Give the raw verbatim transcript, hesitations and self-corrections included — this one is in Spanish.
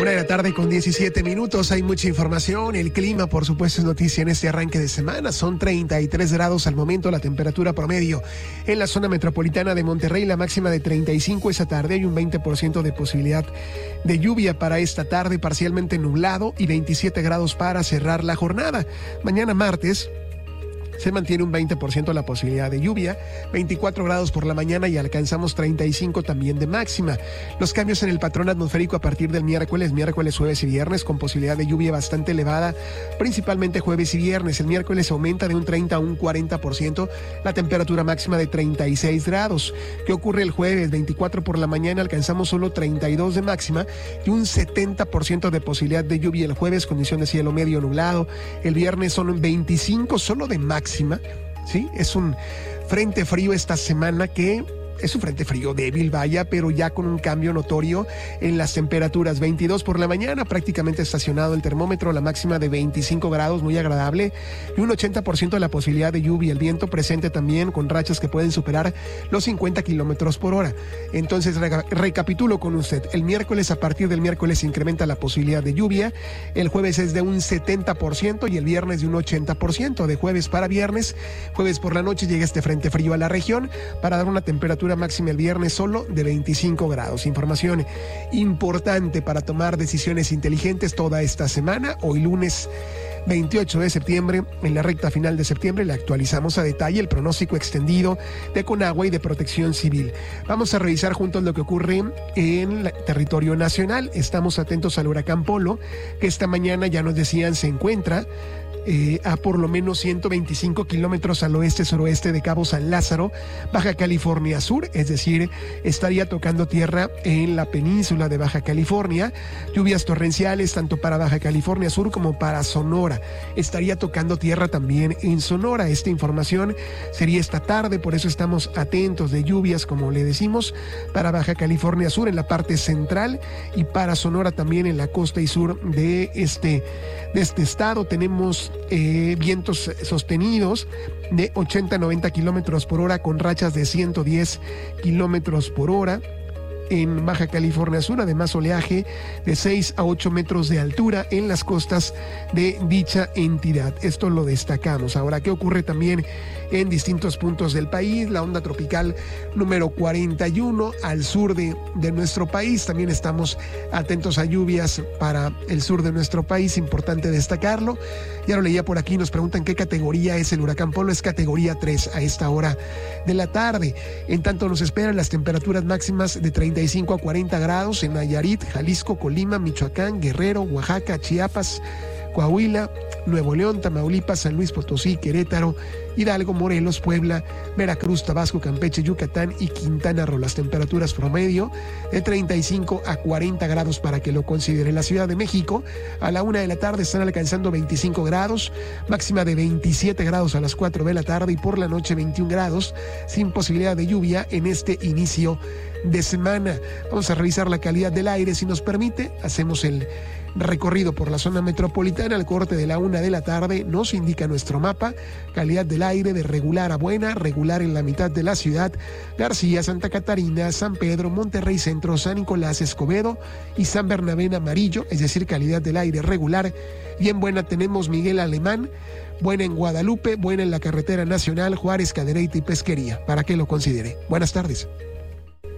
Una de la tarde con diecisiete minutos, hay mucha información. El clima, por supuesto, es noticia en este arranque de semana. Son treinta y tres grados al momento, la temperatura promedio. En la zona metropolitana de Monterrey, la máxima de treinta y cinco esa tarde. Hay un veinte por ciento de posibilidad de lluvia para esta tarde, parcialmente nublado, y veintisiete grados para cerrar la jornada. Mañana martes se mantiene un veinte por ciento la posibilidad de lluvia, veinticuatro grados por la mañana y alcanzamos treinta y cinco también de máxima. Los cambios en el patrón atmosférico a partir del miércoles, miércoles, jueves y viernes, con posibilidad de lluvia bastante elevada, principalmente jueves y viernes. El miércoles aumenta de un treinta a un cuarenta por ciento la temperatura máxima de treinta y seis grados. ¿Qué ocurre el jueves? veinticuatro por la mañana, alcanzamos solo treinta y dos de máxima y un setenta por ciento de posibilidad de lluvia el jueves, condición de cielo medio nublado. El viernes son veinticinco solo de máxima. ¿Sí? Es un frente frío esta semana que es un frente frío débil, vaya, pero ya con un cambio notorio en las temperaturas. veintidós por la mañana, prácticamente estacionado el termómetro, la máxima de veinticinco grados, muy agradable, y un ochenta por ciento de la posibilidad de lluvia. El viento presente también con rachas que pueden superar los cincuenta kilómetros por hora. Entonces, re- recapitulo con usted. El miércoles, a partir del miércoles, se incrementa la posibilidad de lluvia. El jueves es de un setenta por ciento y el viernes de un ochenta por ciento. De jueves para viernes, jueves por la noche llega este frente frío a la región para dar una temperatura máxima el viernes solo de veinticinco grados. Información importante para tomar decisiones inteligentes toda esta semana. Hoy lunes veintiocho de septiembre, en la recta final de septiembre, le actualizamos a detalle el pronóstico extendido de Conagua y de Protección Civil. Vamos a revisar juntos lo que ocurre en el territorio nacional. Estamos atentos al huracán Polo, que esta mañana, ya nos decían, se encuentra Eh, a por lo menos ciento veinticinco kilómetros al oeste-suroeste de Cabo San Lázaro, Baja California Sur, es decir, estaría tocando tierra en la península de Baja California. Lluvias torrenciales tanto para Baja California Sur como para Sonora. Estaría tocando tierra también en Sonora. Esta información sería esta tarde, por eso estamos atentos de lluvias, como le decimos, para Baja California Sur en la parte central y para Sonora también en la costa y sur de este, de este estado. Tenemos Eh, vientos sostenidos de ochenta a noventa kilómetros por hora con rachas de ciento diez kilómetros por hora. En Baja California Sur, además oleaje de seis a ocho metros de altura en las costas de dicha entidad. Esto lo destacamos. Ahora, ¿qué ocurre también en distintos puntos del país? La onda tropical número cuarenta y uno al sur de, de nuestro país. También estamos atentos a lluvias para el sur de nuestro país, importante destacarlo. Ya lo leía por aquí, nos preguntan qué categoría es el huracán Polo. Es categoría tres a esta hora de la tarde. En tanto, nos esperan las temperaturas máximas de treinta y cinco a cuarenta grados en Nayarit, Jalisco, Colima, Michoacán, Guerrero, Oaxaca, Chiapas, Coahuila, Nuevo León, Tamaulipas, San Luis Potosí, Querétaro, Hidalgo, Morelos, Puebla, Veracruz, Tabasco, Campeche, Yucatán y Quintana Roo. Las temperaturas promedio de treinta y cinco a cuarenta grados para que lo considere. La Ciudad de México, a la una de la tarde están alcanzando veinticinco grados, máxima de veintisiete grados a las cuatro de la tarde y por la noche veintiún grados, sin posibilidad de lluvia en este inicio de semana. Vamos a revisar la calidad del aire, si nos permite. Hacemos el recorrido por la zona metropolitana al corte de la una de la tarde. Nos indica nuestro mapa calidad del aire de regular a buena, regular en la mitad de la ciudad: García, Santa Catarina, San Pedro, Monterrey Centro, San Nicolás, Escobedo y San Bernabé en amarillo, es decir, calidad del aire regular. Bien buena tenemos Miguel Alemán, buena en Guadalupe, buena en la carretera nacional Juárez, Cadereyta y Pesquería, para que lo considere. Buenas tardes.